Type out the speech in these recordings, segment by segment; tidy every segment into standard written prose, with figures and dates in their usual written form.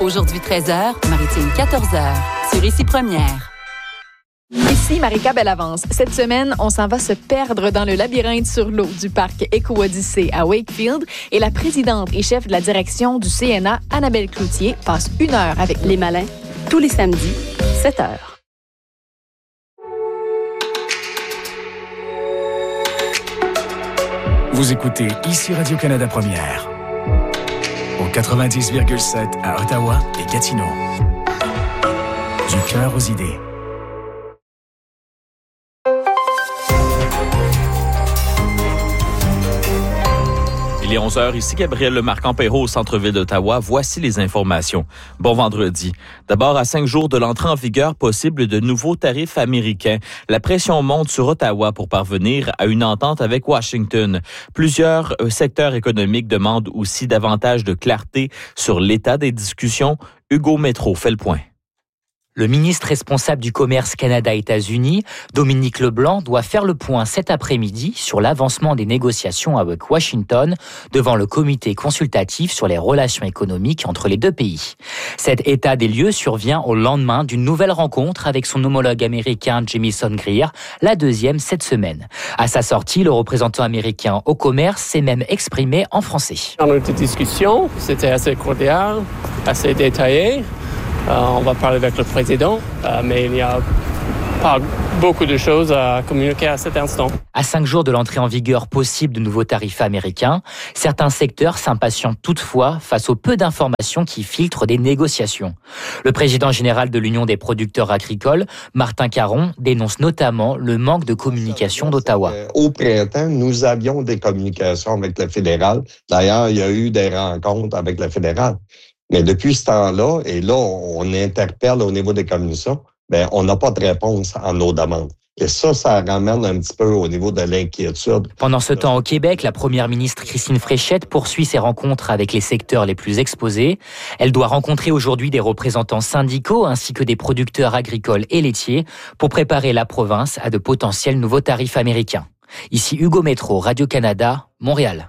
Aujourd'hui 13h, Maritime 14h, sur Ici Première. Ici Marika Bellavance. Cette semaine, on s'en va se perdre dans le labyrinthe sur l'eau du parc Éco-Odyssée à Wakefield et la présidente et chef de la direction du CNA, Annabelle Cloutier, passe 1 heure avec les malins tous les samedis, 7h. Vous écoutez Ici Radio-Canada Première, au 90,7 à Ottawa et Gatineau. Du cœur aux idées. Il est 11h, ici Gabriel Lemarquand-Perrault au centre-ville d'Ottawa. Voici les informations. Bon vendredi. D'abord, à 5 jours de l'entrée en vigueur possible de nouveaux tarifs américains, la pression monte sur Ottawa pour parvenir à une entente avec Washington. Plusieurs secteurs économiques demandent aussi davantage de clarté sur l'état des discussions. Hugo Métro fait le point. Le ministre responsable du commerce Canada-États-Unis, Dominique Leblanc, doit faire le point cet après-midi sur l'avancement des négociations avec Washington devant le comité consultatif sur les relations économiques entre les deux pays. Cet état des lieux survient au lendemain d'une nouvelle rencontre avec son homologue américain Jamieson Greer, la deuxième cette semaine. À sa sortie, le représentant américain au commerce s'est même exprimé en français. Dans notre discussion, c'était assez cordial, assez détaillé. On va parler avec le président, mais il n'y a pas beaucoup de choses à communiquer à cet instant. À 5 jours de l'entrée en vigueur possible de nouveaux tarifs américains, certains secteurs s'impatientent toutefois face au peu d'informations qui filtrent des négociations. Le président général de l'Union des producteurs agricoles, Martin Caron, dénonce notamment le manque de communication d'Ottawa. Au printemps, nous avions des communications avec le fédéral. D'ailleurs, il y a eu des rencontres avec le fédéral. Mais depuis ce temps-là, et là, on interpelle au niveau des commissions, on n'a pas de réponse à nos demandes. Et ça ramène un petit peu au niveau de l'inquiétude. Pendant ce temps, au Québec, la première ministre Christine Fréchette poursuit ses rencontres avec les secteurs les plus exposés. Elle doit rencontrer aujourd'hui des représentants syndicaux ainsi que des producteurs agricoles et laitiers pour préparer la province à de potentiels nouveaux tarifs américains. Ici Hugo Métro, Radio-Canada, Montréal.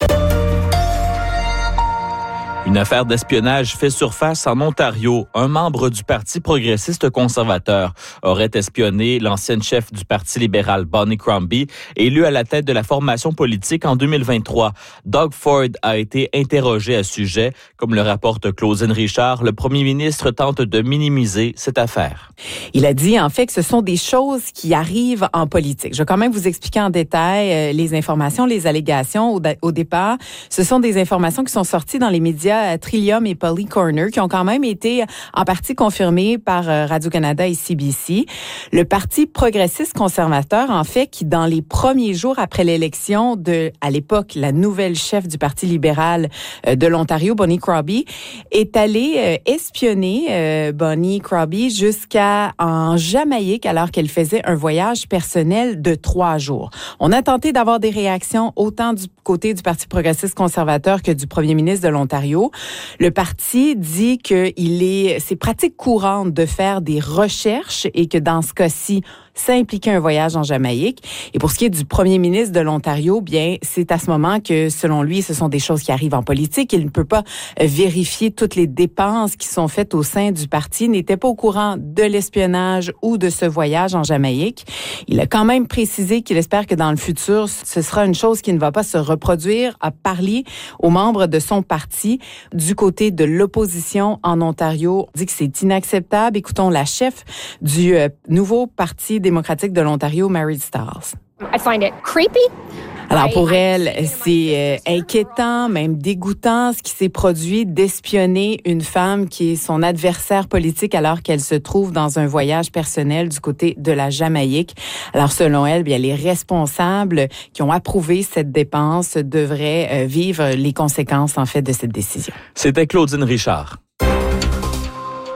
Une affaire d'espionnage fait surface en Ontario. Un membre du Parti progressiste conservateur aurait espionné l'ancienne chef du Parti libéral, Bonnie Crombie, élue à la tête de la formation politique en 2023. Doug Ford a été interrogé à ce sujet. Comme le rapporte Claudine Richard, le premier ministre tente de minimiser cette affaire. Il a dit en fait que ce sont des choses qui arrivent en politique. Je vais quand même vous expliquer en détail les informations, les allégations au départ. Ce sont des informations qui sont sorties dans les médias Trillium et Polly Corner, qui ont quand même été en partie confirmées par Radio-Canada et CBC. Le Parti progressiste conservateur, en fait, qui dans les premiers jours après l'élection de, à l'époque, la nouvelle chef du Parti libéral de l'Ontario, Bonnie Crombie, est allé espionner Bonnie Crombie jusqu'à en Jamaïque alors qu'elle faisait un voyage personnel de 3 jours. On a tenté d'avoir des réactions autant du côté du Parti progressiste conservateur que du premier ministre de l'Ontario. Le parti dit que c'est pratique courante de faire des recherches et que dans ce cas-ci, ça impliquait un voyage en Jamaïque. Et pour ce qui est du premier ministre de l'Ontario, bien, c'est à ce moment que, selon lui, ce sont des choses qui arrivent en politique. Il ne peut pas vérifier toutes les dépenses qui sont faites au sein du parti, n'était pas au courant de l'espionnage ou de ce voyage en Jamaïque. Il a quand même précisé qu'il espère que dans le futur, ce sera une chose qui ne va pas se reproduire, a parlé aux membres de son parti. Du côté de l'opposition en Ontario, dit que c'est inacceptable. Écoutons la chef du nouveau Parti démocratique de l'Ontario, Mary Stiles. I find it creepy. Alors pour elle, c'est inquiétant, même dégoûtant, ce qui s'est produit d'espionner une femme qui est son adversaire politique alors qu'elle se trouve dans un voyage personnel du côté de la Jamaïque. Alors selon elle, bien les responsables qui ont approuvé cette dépense devraient vivre les conséquences en fait de cette décision. C'était Claudine Richard.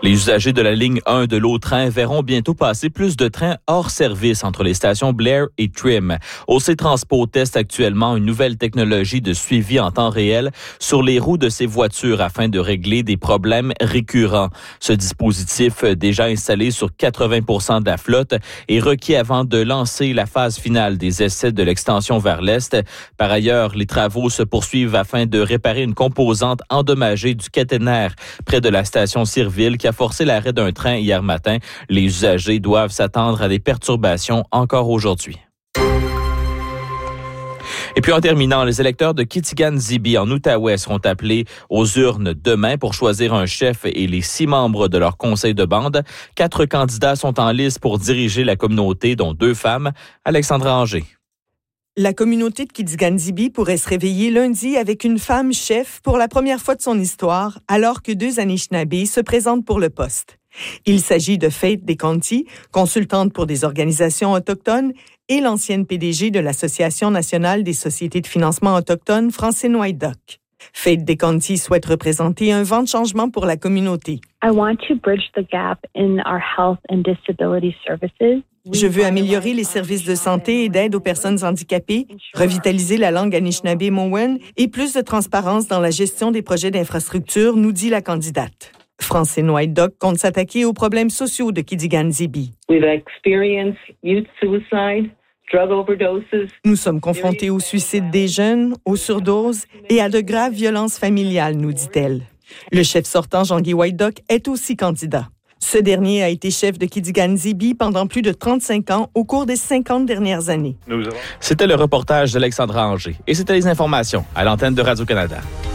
Les usagers de la ligne 1 de l'Autran verront bientôt passer plus de trains hors service entre les stations Blair et Trim. OC Transpo teste actuellement une nouvelle technologie de suivi en temps réel sur les roues de ces voitures afin de régler des problèmes récurrents. Ce dispositif, déjà installé sur 80% de la flotte, est requis avant de lancer la phase finale des essais de l'extension vers l'Est. Par ailleurs, les travaux se poursuivent afin de réparer une composante endommagée du caténaire près de la station Sirville qui a forcé l'arrêt d'un train hier matin. Les usagers doivent s'attendre à des perturbations encore aujourd'hui. Et puis en terminant, les électeurs de Kitigan-Zibi en Outaouais seront appelés aux urnes demain pour choisir un chef et les 6 membres de leur conseil de bande. 4 candidats sont en lice pour diriger la communauté, dont 2 femmes. Alexandra Anger. La communauté de Kitigan-Zibi pourrait se réveiller lundi avec une femme chef pour la première fois de son histoire, alors que 2 Anishinabés se présentent pour le poste. Il s'agit de Faith Deconti, consultante pour des organisations autochtones, et l'ancienne PDG de l'Association nationale des sociétés de financement autochtones, Francine White-Duck. Faith Deconti souhaite représenter un vent de changement pour la communauté. I want to bridge the gap in our health and disability services. Je veux améliorer les services de santé et d'aide aux personnes handicapées, revitaliser la langue Anishinaabe-Mowen et plus de transparence dans la gestion des projets d'infrastructure, nous dit la candidate. Francine White-Duck compte s'attaquer aux problèmes sociaux de Kitigan-Zibi. Nous sommes confrontés au suicide des jeunes, aux surdoses et à de graves violences familiales, nous dit-elle. Le chef sortant, Jean-Guy White-Duck, est aussi candidat. Ce dernier a été chef de Kitigan-Zibi pendant plus de 35 ans au cours des 50 dernières années. C'était le reportage d'Alexandra Anger. Et c'était les informations à l'antenne de Radio-Canada.